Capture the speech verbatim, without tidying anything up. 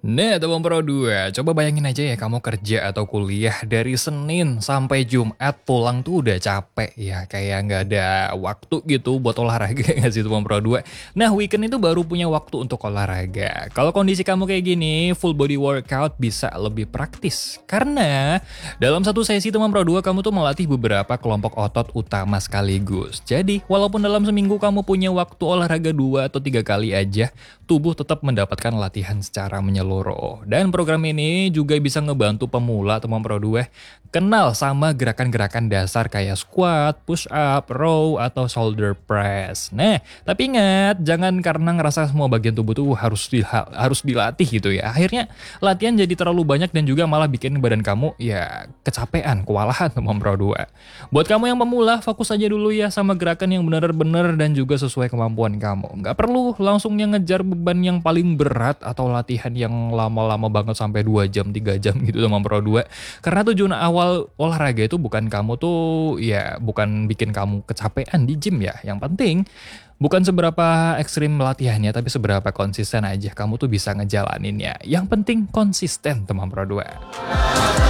Nah, teman Pro dua, coba bayangin aja ya kamu kerja atau kuliah dari Senin sampai Jumat pulang tuh udah capek ya, kayak nggak ada waktu gitu buat olahraga nggak sih teman Pro dua. Nah, weekend itu baru punya waktu untuk olahraga. Kalau kondisi kamu kayak gini, full body workout bisa lebih praktis. Karena dalam satu sesi teman Pro dua kamu tuh melatih beberapa kelompok otot utama sekaligus. Jadi, walaupun dalam seminggu kamu punya waktu olahraga dua atau tiga kali aja, tubuh tetap mendapatkan latihan secara menyeluruh. Dan program ini juga bisa ngebantu pemula teman Pro dua kenal sama gerakan-gerakan dasar kayak squat, push up, row, atau shoulder press. Nah, tapi ingat, jangan karena ngerasa semua bagian tubuh tuh harus di, harus dilatih gitu ya. Akhirnya latihan jadi terlalu banyak dan juga malah bikin badan kamu ya kecapean, kewalahan teman Pro dua. Buat kamu yang pemula, fokus aja dulu ya sama gerakan yang benar-benar dan juga sesuai kemampuan kamu. Nggak perlu langsung yang ngejar beban yang paling berat atau latihan yang lama-lama banget sampai dua jam, tiga jam gitu teman Pro dua. Karena tujuan awal olahraga itu bukan kamu tuh ya bukan bikin kamu kecapean di gym ya. Yang penting bukan seberapa ekstrim latihannya tapi seberapa konsisten aja kamu tuh bisa ngejalaninnya. Yang penting konsisten teman Pro dua.